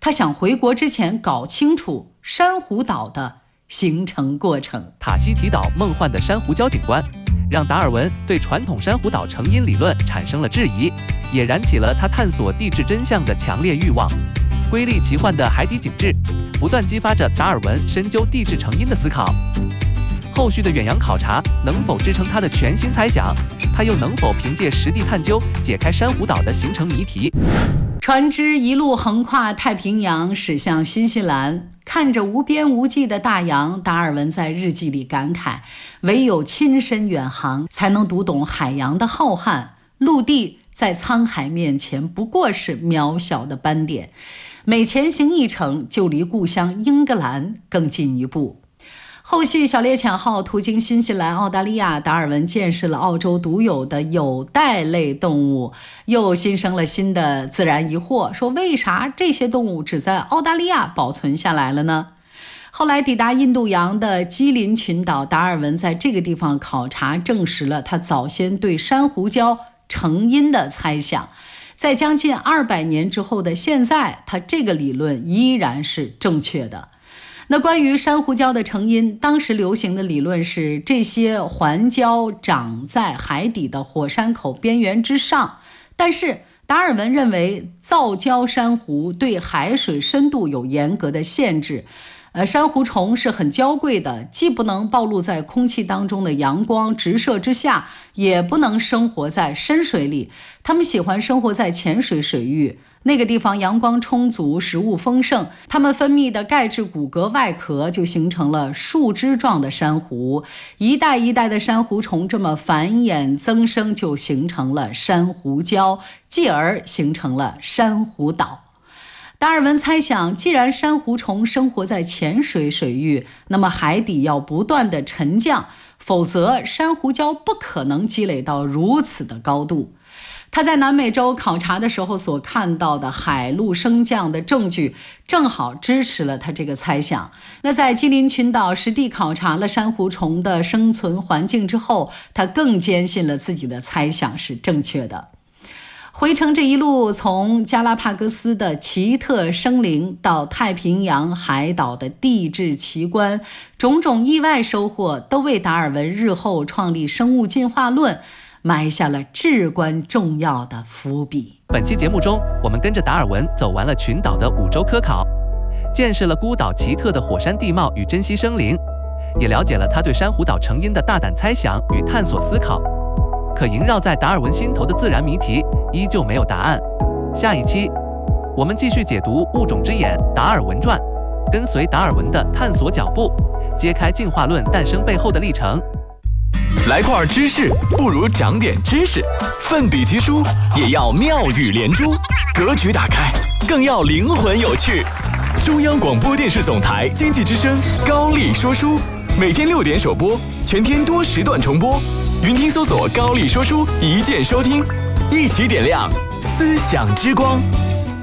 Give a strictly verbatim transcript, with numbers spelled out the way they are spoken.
他想回国之前搞清楚珊瑚岛的形成过程。 塔希提岛梦幻的珊瑚礁景观，让达尔文对传统珊瑚岛成因理论产生了质疑，也燃起了他探索地质真相的强烈欲望。瑰丽奇幻的海底景致，不断激发着达尔文深究地质成因的思考。后续的远洋考察能否支撑他的全新猜想？他又能否凭借实地探究解开珊瑚岛的形成谜题？ 船只一路横跨太平洋，驶向新西兰。看着无边无际的大洋，达尔文在日记里感慨，唯有亲身远航，才能读懂海洋的浩瀚。陆地在沧海面前不过是渺小的斑点，每前行一程，就离故乡英格兰更进一步。后续小猎犬号途经新西兰、澳大利亚，达尔文见识了澳洲独有的有袋类动物，又新生了新的自然疑惑，说为啥这些动物只在澳大利亚保存下来了呢？后来抵达印度洋的基林群岛，达尔文在这个地方考察，证实了他早先对珊瑚礁成因的猜想。在将近二百年之后的现在，他这个理论依然是正确的。那关于珊瑚礁的成因，当时流行的理论是这些环礁长在海底的火山口边缘之上，但是达尔文认为造礁珊瑚对海水深度有严格的限制。呃，珊瑚虫是很娇贵的，既不能暴露在空气当中的阳光直射之下，也不能生活在深水里，它们喜欢生活在浅水水域。那个地方阳光充足，食物丰盛，它们分泌的钙质骨骼外壳就形成了树枝状的珊瑚，一代一代的珊瑚虫这么繁衍增生，就形成了珊瑚礁，继而形成了珊瑚岛。达尔文猜想，既然珊瑚虫生活在浅水水域，那么海底要不断的沉降，否则珊瑚礁不可能积累到如此的高度。他在南美洲考察的时候所看到的海陆升降的证据，正好支持了他这个猜想。那在基林群岛实地考察了珊瑚虫的生存环境之后，他更坚信了自己的猜想是正确的。回程这一路，从加拉帕戈斯的奇特生灵到太平洋海岛的地质奇观，种种意外收获都为达尔文日后创立生物进化论埋下了至关重要的伏笔。 本期节目中，我们跟着达尔文走完了群岛的五洲科考，见识了孤岛奇特的火山地貌与珍稀生灵，也了解了他对珊瑚岛成因的大胆猜想与探索思考。可萦绕在达尔文心头的自然谜题依旧没有答案。下一期我们继续解读《物种之眼》达尔文传，跟随达尔文的探索脚步，揭开进化论诞生背后的历程。 来块知识不如长点知识，奋笔疾书也要妙语连珠，格局打开更要灵魂有趣。中央广播电视总台经济之声高丽说书，每天六点首播，全天多时段重播。云听搜索高丽说书，一键收听，一起点亮思想之光。